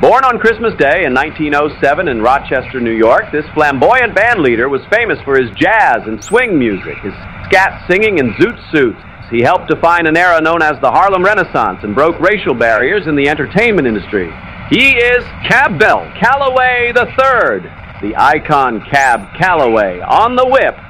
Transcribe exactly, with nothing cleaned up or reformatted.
Born on Christmas Day in nineteen oh seven in Rochester, New York, this flamboyant band leader was famous for his jazz and swing music, his scat singing and zoot suits. He helped define an era known as the Harlem Renaissance and broke racial barriers in the entertainment industry. He is Cab Bell Calloway the third, the icon Cab Calloway, on the whip